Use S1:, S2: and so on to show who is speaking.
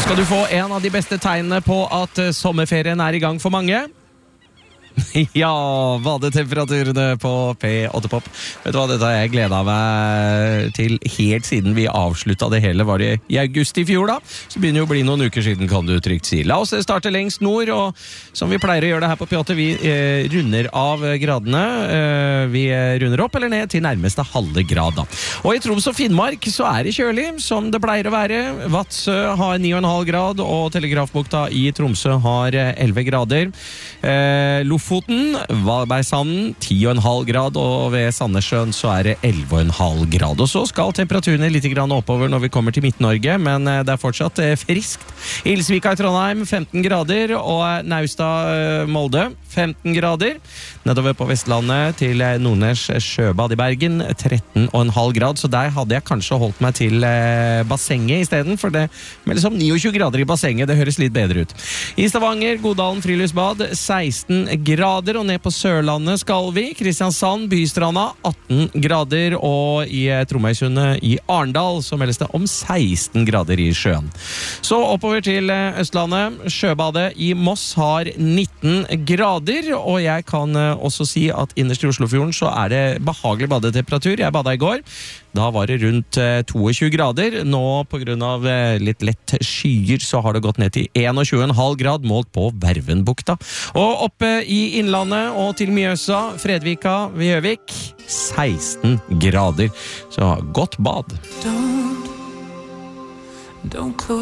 S1: skal du få en av de beste tegnene på at sommerferien er i gang for mange. Ja, badetemperaturene på P8 Pop. Vet du hva, dette har jeg gledet meg til helt siden vi avsluttet det hele. Var det i august i fjor da? Så begynner jo å bli noen uker siden, kan du trygt si. La oss starte lengst nord, og som vi pleier å gjøre det her på P8, vi runder av gradene. Vi runder opp eller ned til nærmeste halve grad da. Og i Troms og Finnmark så er det kjølig, som det pleier å være. Vadsø har 9,5 grad, og Telegrafbukta i Tromsø har 11 grader. Lofoten, Valbergsanden 10,5 grad, og ved Sandnessjøen så er det 11,5 grad. Og så skal temperaturene litt grann oppover når vi kommer til Midt-Norge, men det er fortsatt friskt. Ilsvika i Trondheim 15 grader, og Naustad Molde 15 grader. Nedover på Vestlandet til Nordnes Sjøbad i Bergen 13,5 grad, så der hadde jeg kanskje holdt meg til bassenget i stedet, for det med liksom 29 grader i bassenget, det høres litt bedre ut. I Stavanger, Godalen Friluftsbad 16 grader, og ned på Sørlandet skal vi. Kristiansand, Bystranda 18 grader, og i Tromøysundet i Arendal så meldes det om 16 grader i sjøen. Så oppover til Østlandet. Sjøbadet i Moss har 19 grader, og jeg kan også si at innerst i Oslofjorden så er det behagelig badetemperatur. Jeg badet i går. Da var det rundt 22 grader. Nå på grunn av litt lett skyer så har det gått ned til 21,5 grad målt på Vervenbukta. Og oppe i Innlandet og til Mjøsa, Fredvika ved Gjøvik 16 grader. Så godt bad.
S2: Don't close